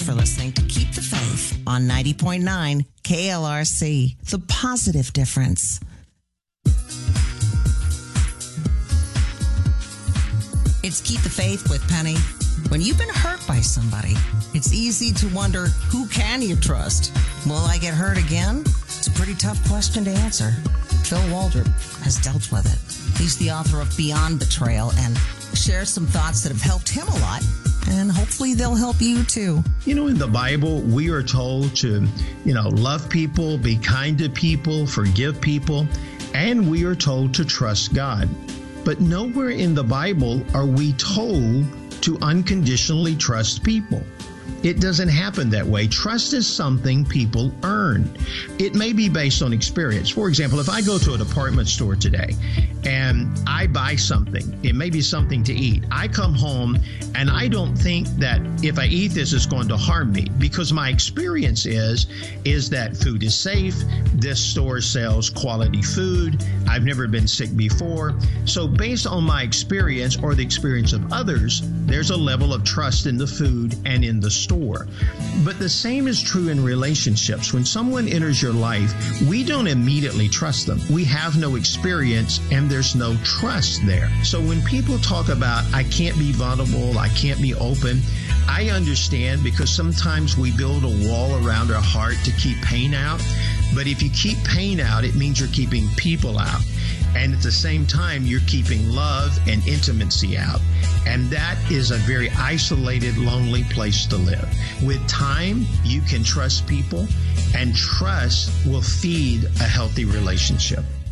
for listening to Keep the Faith on 90.9 KLRC, The Positive Difference. It's Keep the Faith with Penny. When you've been hurt by somebody, it's easy to wonder, who can you trust? Will I get hurt again? It's a pretty tough question to answer. Phil Waldrop has dealt with it. He's the author of Beyond Betrayal and shares some thoughts that have helped him a lot, and hopefully they'll help you too. You know, in the Bible, we are told to, love people, be kind to people, forgive people, and we are told to trust God. But nowhere in the Bible are we told to unconditionally trust people. It doesn't happen that way. Trust is something people earn. It may be based on experience. For example, if I go to a department store today and I buy something, it may be something to eat. I come home and I don't think that if I eat this, it's going to harm me, because my experience is that food is safe. This store sells quality food. I've never been sick before. So based on my experience or the experience of others, there's a level of trust in the food and in the store. But the same is true in relationships. When someone enters your life, we don't immediately trust them. We have no experience and there's no trust there. So when people talk about, I can't be vulnerable, I can't be open, I understand, because sometimes we build a wall around our heart to keep pain out. But if you keep pain out, it means you're keeping people out. And at the same time, you're keeping love and intimacy out. And that is a very isolated, lonely place to live. With time, you can trust people, and trust will feed a healthy relationship.